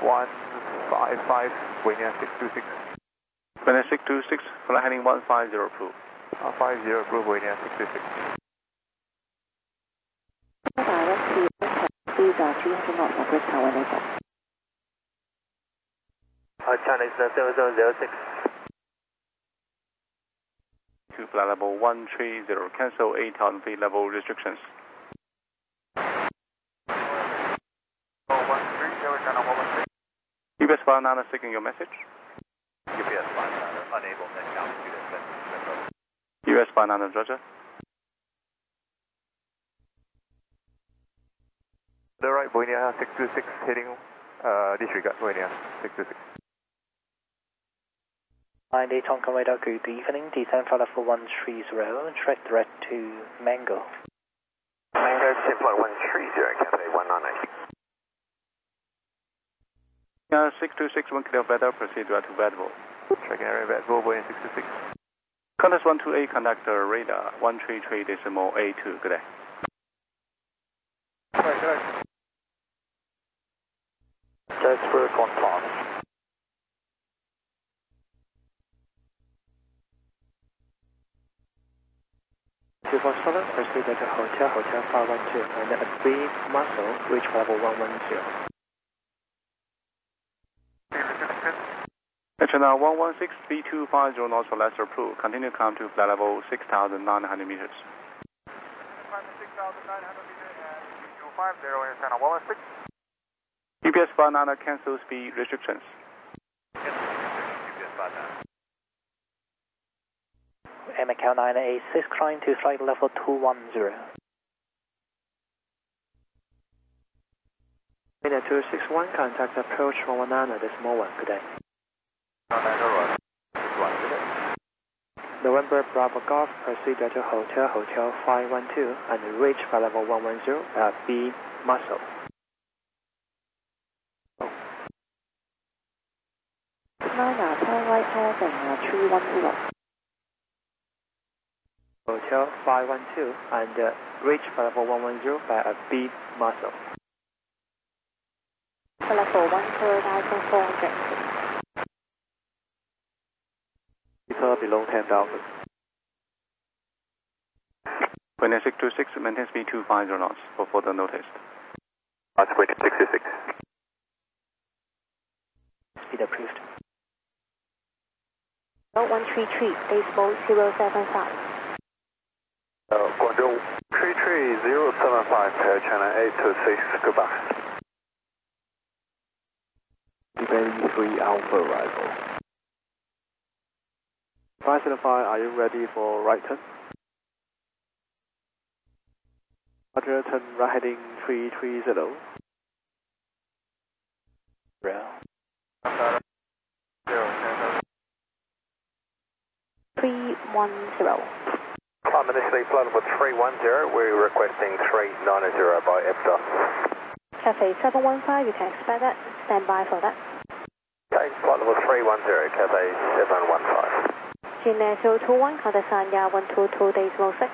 155, Winia 626. Winia 626, flight heading 150, approve. 150, approve, Winia 626. China is 0006. To flight level 130, cancel 8,000 feet level restrictions. 130, UPS 59 seeking your message. UPS 59 unable to net altitude at Metro. US 59 Roger. The right, Winia 626, heading disregard, Winia 626. Tonka radar, good evening. Descend flight level 130, track direct to Mango. Mango, descend flight 130, Cathay 198. 626, 1 kilo weather, proceed to Vadville. Tracking area Vadville, Winia 626. Contact 128, conductor radar 133.A2, good day. Right. Just for contact. Foxtrot, proceed to Hotel 512 and a brief muscle, reach level 110. Channel 116, B250 knots for lesser approved. Continue climb to flight level 6,900 meters. 6,900 meters and B250 in channel 116. UPS 59 cancel speed restrictions. UPS 59. Macau 986, climb to flight level 210. Winia 261, contact approach 119, decimal 1, good day. November Bravo Golf, proceed to Hotel 512 and reach flight level 110 at B Muscle. Niner, turn right heading 310. Hotel 512 and reach flight level 110 by a B Muscle. Level 1,400. Below 10,000. Winia 626, maintain speed 250 knots for further notice. That's Winia 626. Speed approved. 133, decimal 075. Guangzhou 33075, China 826, goodbye. Event 3 Alpha arrival. 575, are you ready for right turn? Roger, turn right heading 330. Rail. 310. Climb initially flight level 310, we're requesting 390 by FDOT. Cathay 715, you can expect that. Stand by for that. Okay, flight level 310, Cathay 715. Gina 021, contact Sanya 122, decimal 6.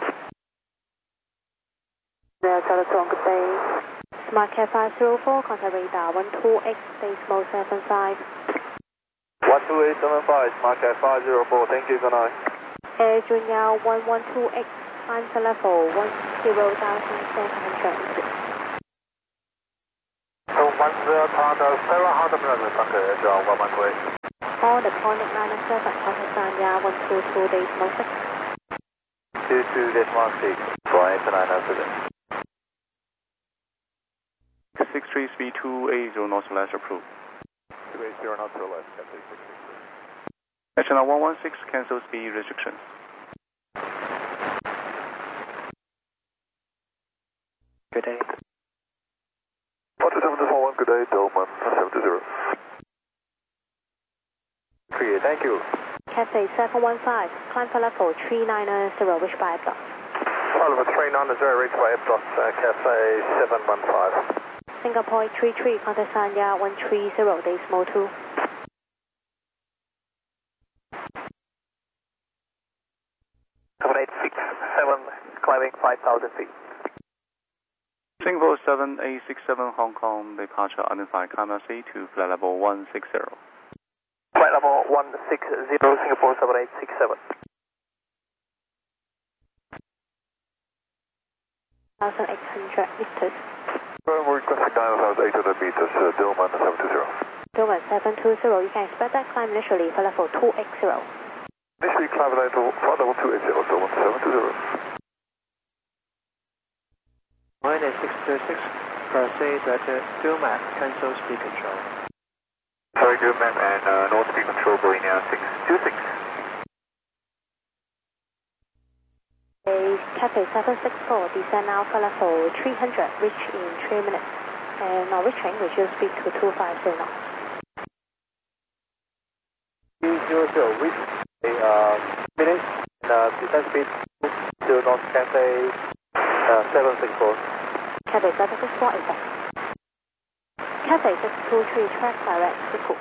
There, Charlotte, good day. Smart Cat 504, contact radar 128, decimal 75. 12875, Smart Cat 504, thank you, good night. Air Junior 1128, climb to level 10,700. So 700 meters, Air Junior 128. On the Conic 97, contact Sanya 122, decimal 6. 22 decimal 6, flight 907. 63 speed 280 knots for lesser approved. 280 knots or less, Cathay 663. Channel 116, cancel speed restrictions. Good day. 4741, good day, Dolman 70. Clear, thank you. Cathay 715, climb to level 390, reach by FDOT. Flight level 390, reached by FDOT, Cathay 715. Singapore 33, contact Sanya 130, decimal 2. Command 867, climbing 5,000 feet. Singapore 7867 Hong Kong, departure identified camera C to flight level 160. Flight level 160, Singapore 7867. 1,800 meters. We're requesting 9,800 meters, Dillman 720. Doman 720, you can expect that climb initially for level 280. Initially climb level 280, Dillman 720. Minus 636, proceed at Dillman, cancel speed control. Sorry, Dillman, and North Speed Control, Boeing 626. Cathay 764, descend now for level 300, reach in 3 minutes. And now reaching, reduce speed to 250 knots. 200, reach minutes, descend speed to North Cathay 764. Cathay 764 is set. Cathay 623, track direct to Cook.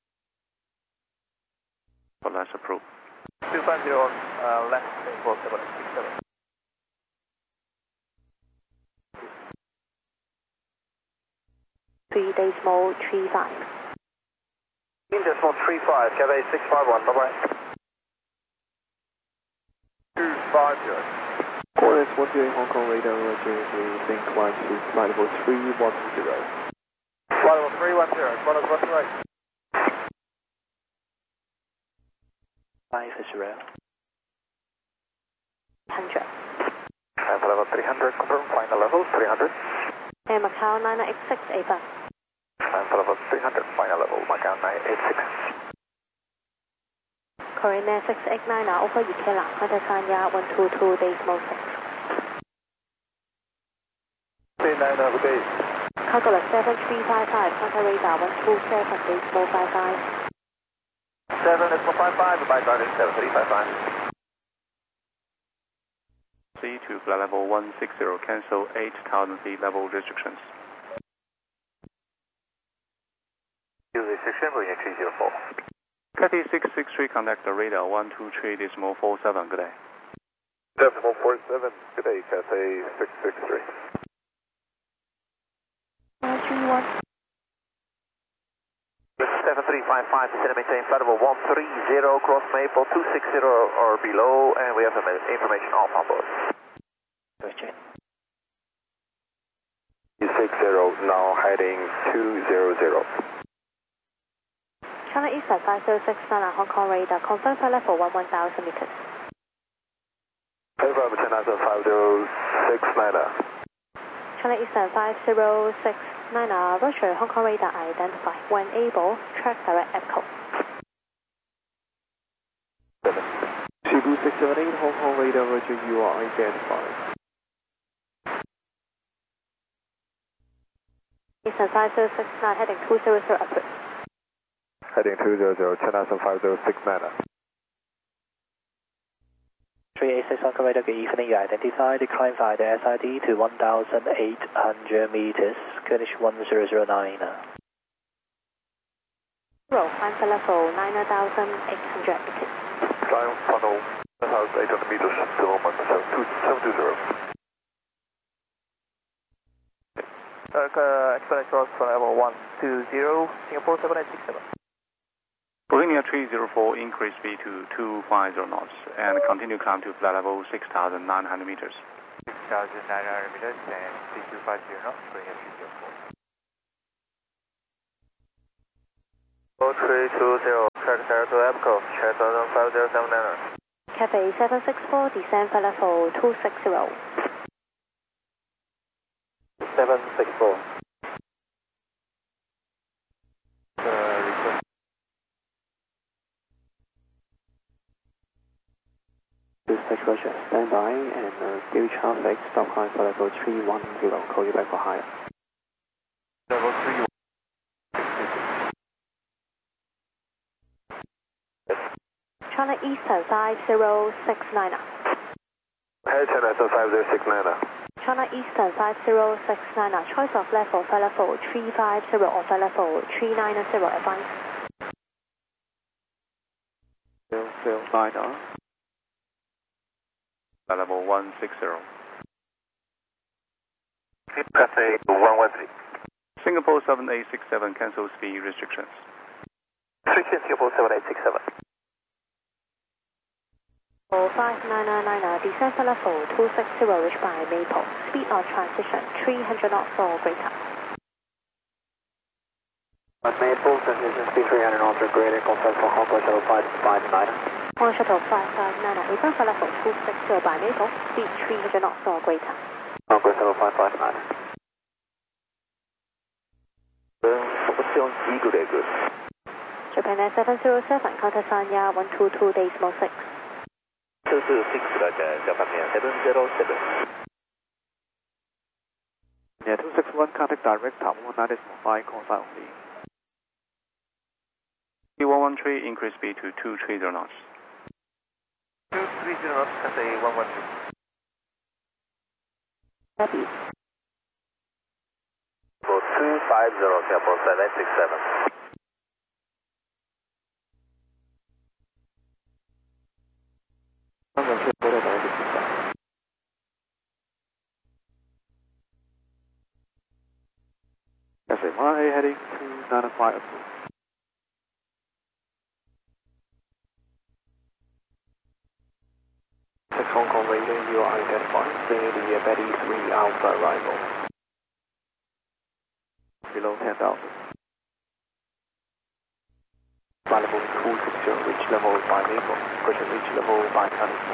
For less approved. 250 on left, Singapore 767. Three decimal 35. Decimal 35, Cathay 651, bye-bye. 250. Coordinates 108 Hong Kong radar, roger, we incline to flight level 310. Flight level 310, flight level 128. 5 is real. 100. And flight level 300, confirm, final level 300. And Macau 986, Ava. And flight level 300, final level, Macau 986. Korean Air 689 over Ikela, contact Sanya 122 decimal 6. 39, good day. Calcula 7355, contact radar 127 decimal 55. 7.55, goodbye, Charlie, 7355. C to flight level 160, cancel 8,000 feet level restrictions. Restriction, Boeing 304. Cathay 663, contact the radar 123 decimal 47, good day. Decimal 47, good day, Cathay 663. 131. 7355, descend and maintain flight level 130, cross Maple 260 or below, and we have information off on board. Roger. 260, now heading 200. China Eastern 5069 Hong Kong radar, confirm flight level 11,000 meters. Confirm, China 5069. China Eastern 5069, roger, Hong Kong radar identify. When able, track direct echo. Cebu 678 Hong Kong radar, roger, you are identified. Eastern 5069, heading 200 upward. Heading 200, China 5069. 386 Hong Kong radar, good evening, you identified, decline via the SID to 1,800 meters, Kurdish 1009. Roll, climb for level 9,800 meters. Climb funnel 9,800 meters, Dillman 720. Expect cross for level 120, Singapore 7867. Boeing 304, increase speed to 250 knots and continue climb to flight level 6,900 meters. 6,900 meters and 3250 knots, Boeing 304. 0320, track to EPCO, track 5079. Cathay 764, descend for level 260. 764. Dispatch roger, stand by and view traffic, stop climb for level 310, call you back for higher. Level 3. China Eastern 5069. Head China 5069. China Eastern 5069, choice of level for level 350 or for level 390, advance. Phil, LiDAR. Flight level 160. Cathay 113. Singapore 7867, cancel speed restrictions. Restriction Singapore 7867. 5999, descend for level 260, reach by Maple. Speed on transition 300 knots or greater. Maple, transition speed 300 knots or greater, contact for Hong Kong Shuttle 559. Hong Kong Shuttle 559, descend for level 260 by Maple. Speed 300 knots or greater. Hong Kong Shuttle 559. Japan Air 707, contact Sanya 122.6. 226 Japan Air 707. Yeah, 261, contact direct top 19.5, call sign only. P113, increase speed to 230 knots. 230 knots, Cathay 113. Copy. 250 Singapore 767. Cathay 1A heading 295 approved. Hong Kong radar, you are identifying the Betty 3 Alpha arrival. Below 10,000. Flight level 260, reach level by Maple. Question reach level by Honey.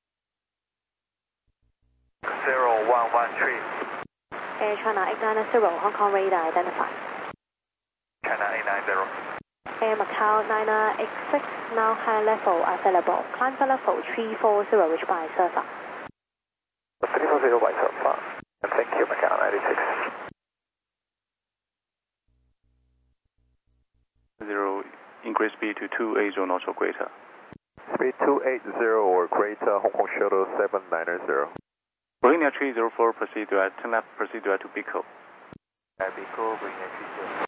0113. Air China 890, Hong Kong radar identified. China 890. Air Macau 9986, now high level available. Climb for level 340, reach by Surfer. 340 by Surfer. Thank you, Macau 96. 0, increase speed to 280 knots or greater. Speed 280 or greater, Hong Kong Shuttle 790. Bohemia 304, proceed direct, turn left, proceed direct to Pico. Pico, Bohemia 304.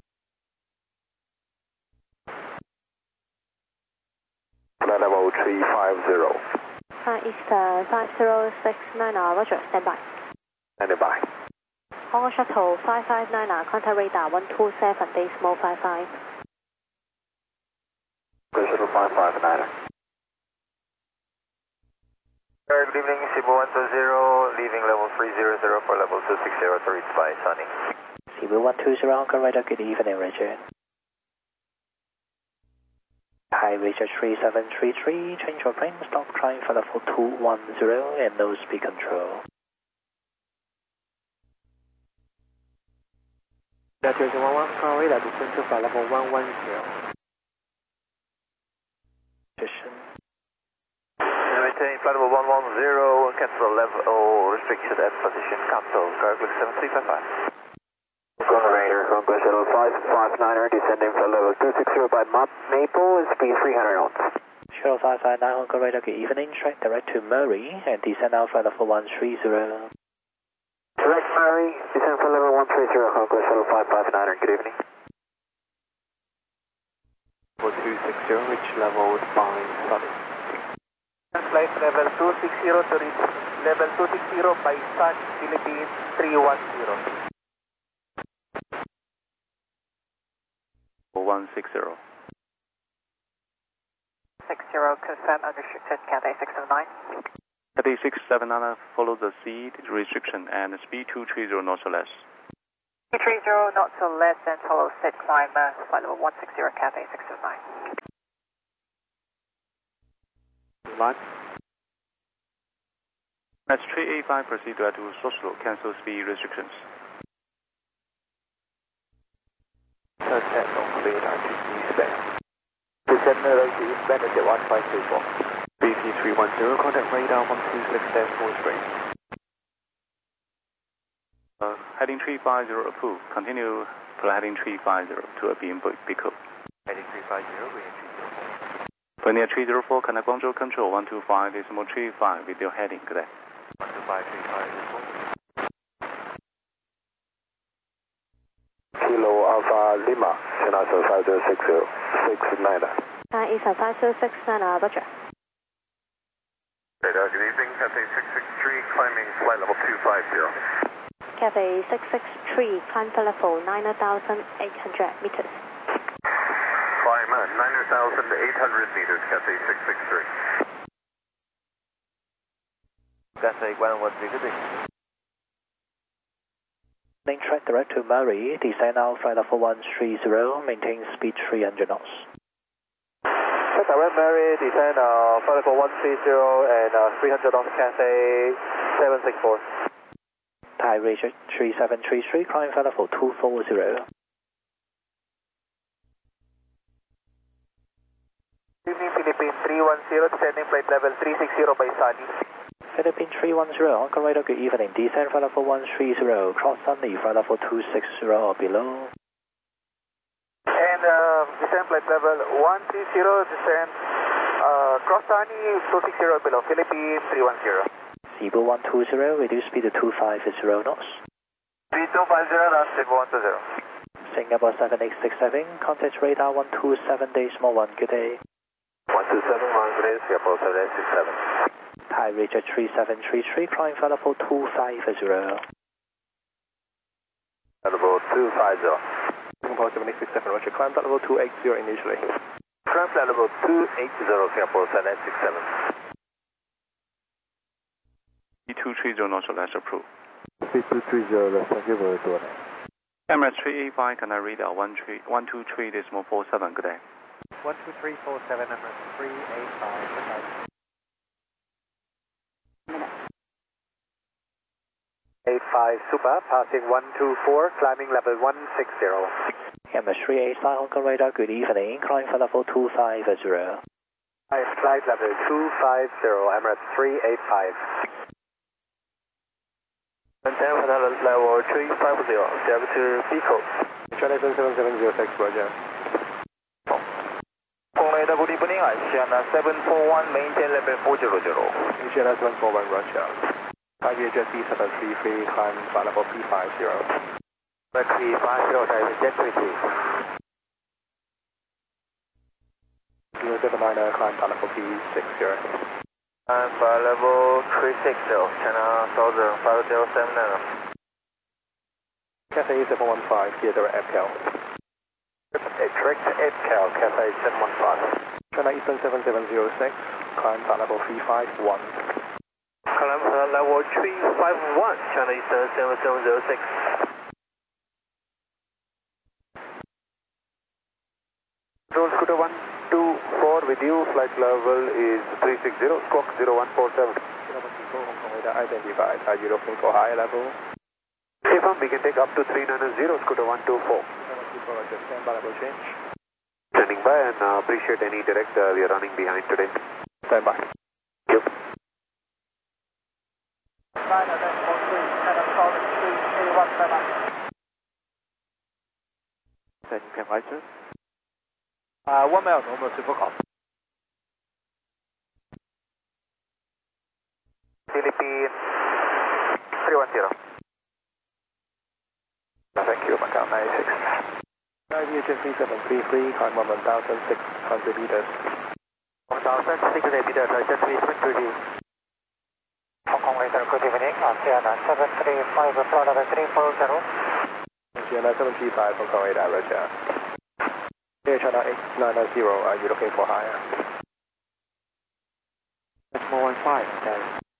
Flight level 350. East 5069, roger, stand by. Stand by. Hong Kong Shuttle 559, contact radar 127.55. Shuttle 559. Good evening, Cebu 120, leaving level 300 for level 260 to reach by Sunny. Cebu 120, Hong Kong radar, good evening, Richard. Hi, Richard 3733, change your plane, stop climb for level 210 and no speed control. Delta 11, Hong Kong radar, descend to flight level 110. Position. Maintain flight level 110, cancel level restriction at position, cancel, Cargo 7355. Hong Kong radar, Hong Kong Shuttle 559, descending flight level 260 by Maple, speed 300 knots. Shuttle 559, Hong Kong radar, good evening, track direct to Murray and descend now flight level 130. Direct Murray, descend flight level 130, Hong Kong Shuttle 559, good evening. 260, reach level by Sunny. Flight level 260 to reach level 260 by Sun, Philippines 310. 160. 60, confirm unrestricted, Cathay 609. Cathay 679, follow the seat restriction and speed 230 knots or less. 230 knots or less and follow set climb, flight level 160, Cathay 609. Line. Match 385, proceed direct to Soslo, cancel speed restrictions. Contact on radar to eastbound. Descend to eastbound at 1534. BT 310, contact radar 126.43. Heading 350 approved. Continue for heading 350 to Abian Pico. Heading 350, Abian 304. Bohemia 304, contact Guangzhou Control 125.35 with your heading, good day. 12535. Kilo Alpha Lima, China 506069. East 5069, roger. Radar, good evening, Cathay 663, climbing flight level 250. Cathay 663, climb for level 9,800 meters. Climb 9,800 meters, Cathay 663. Cathay 113, good day. Link track direct to Murray, descend now flight level 130, maintain speed 300 knots. Track direct Murray, descend flight level 130 and 300 knots, Cathay 764. Thai Richard 3733, climb flight level 240. Evening Philippine 310, descending flight level 360 by Sunny. Philippine 310, Hong Kong radar, good evening. Descend flight level 130, cross Sunny, flight level 260 or below. And descend flight level 130, descend cross Sunny 260 or below, Philippine 310. Cebu 120, reduce speed to 250 knots. Speed 250 knots, Cebu 120. Singapore 7867, contact radar 127 decimal 1, good day. 127, good day, Singapore 7867. Thai Richard 3733, climb flight level 250. Level 250. Singapore 7867, Roger, climb flight level 280 initially. Climb flight level 280, Singapore 7867. E230 knots or less approved. Speed 230, less, thank you very much. Emirates 385, can I read 123.47, good day. 12347, Emirates 385, good night. 85 Super, passing 124, climbing level 160. Emirates 385, Hong Kong radar, good evening, climb flight level 250. Flight level 250, Emirates 385. Maintain flight level 350, direct to Pico. China 7706, Roger. Radar, good evening, Asiana 741, maintain level 400. Asiana 741, Roger. Thai Jet B733, climb flight level P50. P50, direct jet 32. 079, climb flight level P60. And flight level 360, China 105079. Cathay 715, here direct FCAL. Direct FCAL, Cathay 715. China Eastern 7706, climb flight level 351. Climb flight level 351, China Eastern 7706. Control Scooter 124 with you, flight level is 360, squawk 0147. Hong Kong radar identified, are you looking for higher level? Confirm, we can take up to 390, Scooter 124. Stand by, level change. Standing by and appreciate any direct we are running behind today. Stand by. Yep. 1 mile normal super call. Philippine 310. Thank you, Macau 96. Aviation 3733, climb 1,600 meters. 1,600 meters, jet 320. Hong Kong radar, good evening, Asiana 735, flight level 340. Asiana 735, Hong Kong radar, Roger. Air China 890, are you looking for higher? Decimal 15, okay.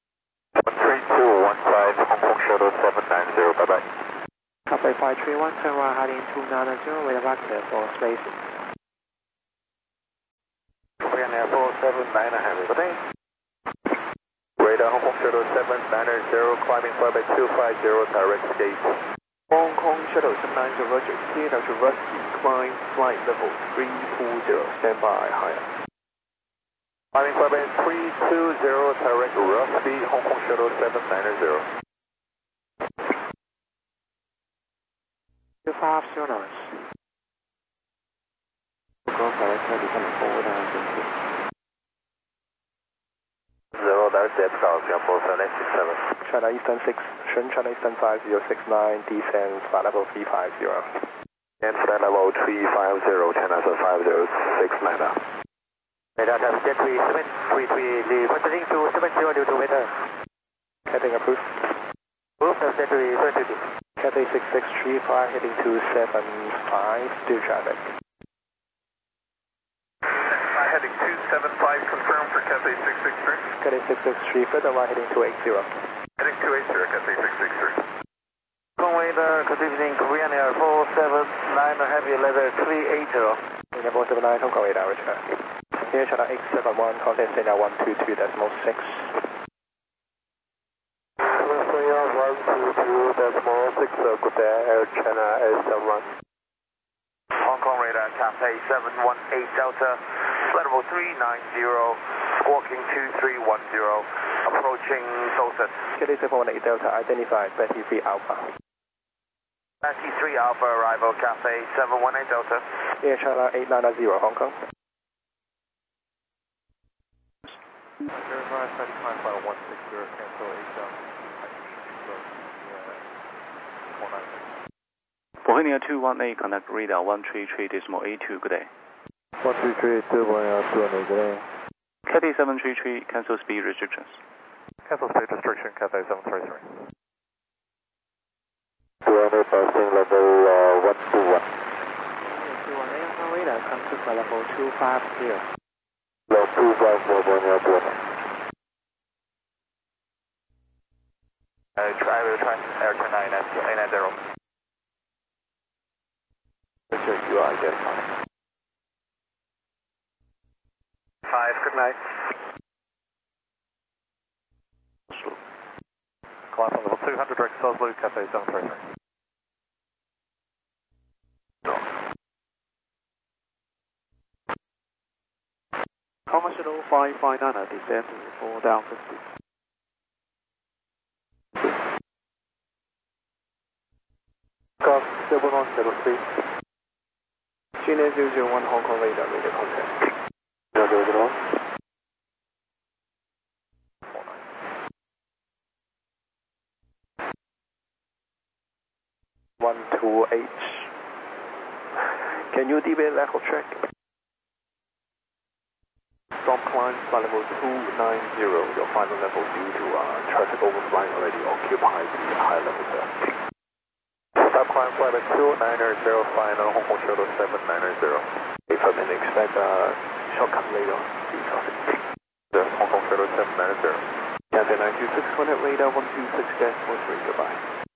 13215, Hong Kong Shuttle 790, bye-bye. Cathay 531, turn right heading 290, radar back clear for spacing. Radar 479, good day. Radar Hong Kong Shuttle 790, climbing flight 250, direct gate. Hong Kong Shuttle 790, Roger, clear out to Rusty, climb flight level 340, stand by, higher. Climbing flight 320, direct Rusty, Hong Kong Shuttle 790. 250 knots. Go direct to become forward and Zero direct FCAL, Singapore 767. China Eastern 6, China Eastern 5069, descend flight level 350. And flight level 350, China 5069. Radar type jet 3733, proceeding to 70 meter. Heading approved. Move Century 30. Cathay 663, fly heading to 75, due traffic. Heading 275, confirm for Cathay 663. Cathay 663, further right heading 280. Heading 280, Cathay 663. Conway, good evening, Korean Air 479 Heavy Leather 380. Korean 479, Hong Kong radar, return. Air China 871, contact Sena 122.6. Korea 122.6, good day, Air China 871. Hong Kong radar, Cathay 718 Delta, flight level 390, squawking 2310, approaching Dorset. Cathay 718 Delta, identified, Betty 3 Alpha. Betty 3 Alpha, arrival, Cathay 718 Delta. Air China 890, Hong Kong. Verify 35 flight 160, cancel 8 Bohemia 218, contact radar 133.82, good day. 133, 218, good day. Cathay 733, cancel speed restrictions. Cancel speed restriction, Cathay 733. 200, passing level 121. 218, Hong Kong radar, come to flight level 250. Level 250, Bohemia 218. I will try Air China 890. Richard, you are identified. 5, good night. Climb on level 200, direct Southblue, Cathay 733. Commercial 559, descend for down 50. Golf 7103. China 001, Hong Kong radar, radio contact. 0001. 12H. Can you deviate left of track? Stop climb flight level 290. Your final level due to traffic overflying already occupied the high level there. Stop climb flight level 290, final Hong Kong Shuttle 790. If I may expect shortcut later, due traffic. The Hong Kong Shuttle 790. Cathay 926, contact radar 126-43, goodbye.